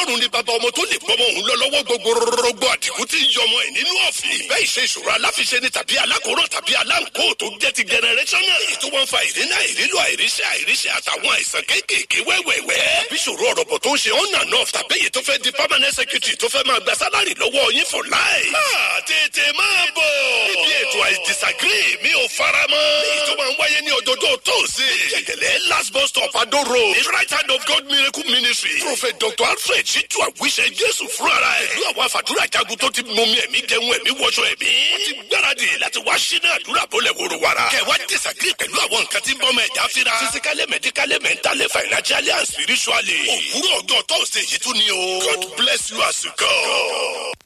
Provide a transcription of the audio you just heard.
Ọlọ́run ni bàbá ọmọ tó lè gbọ́mọ òun lọ lọ́wọ́ gbogbo àdìgún tí ń yọmọ ẹ̀ nínú ọ̀fìn. Ìbẹ́ ìṣe ìṣòro aláfiṣe ni tàbí alákòóràn tàbí aláǹkó tó jẹ́ ti generational. Èyí tó wọ́n fa ìrìnà ìrílò àìríṣẹ́ àtàwọn àìsàn kéékèèké wẹ́wẹ́wẹ́. Bí ìṣòro ọ̀rọ̀bọ̀ tó ń ṣe on and off tàbí èyí tó fẹ́ di permanent secretary tó fẹ́ máa gba sálárì lọ́wọ́ yín for life. Tètè máa bọ̀. Níbi ètò I disagree mi ò fara mọ́. Èyí tó máa ń wáyé ní ọjọ́jọ́ tóòsì. Jẹ̀gẹ̀lẹ̀ last bus stop Ado Road. The right hand of God miracle ministry. Prophet Dr. Alfred Ṣíjú Àwíṣẹ Jésù fúnra ẹ̀. Ìlú àwọn àfàdúrà jagun tó ti mú mi ẹ̀mí jẹun ẹ̀mí wọṣọ ẹ̀mí. Wọ́n ti gbáradì láti wá ṣínà àdúrà bọ́lẹ̀ wòrò wàrà. Kẹ̀wá disagree pẹ̀lú àwọn nǹkan tí ń bọ́ mọ ẹ̀já fira. Physically, medically, mentally, financially and spiritually. Òwúrọ̀ ọjọ́ tóòsì yìí tún ni o. God bless you as you go.